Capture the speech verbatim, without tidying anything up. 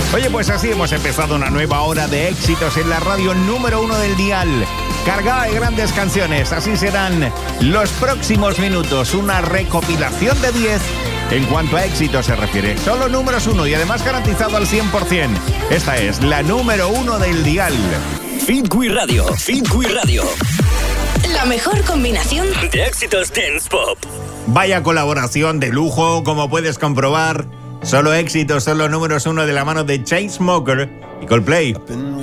Oye, pues así hemos empezado una nueva hora de éxitos en la radio número uno del dial. Cargada de grandes canciones, así serán los próximos minutos. Una recopilación de diez en cuanto a éxito se refiere. Son los números uno y además garantizado al cien por ciento. Esta es la número uno del dial. Fitwi Radio, Fitwi Radio. La mejor combinación de éxitos dance pop. Vaya colaboración de lujo, como puedes comprobar. Solo éxitos, son los números uno de la mano de Chainsmokers y Coldplay.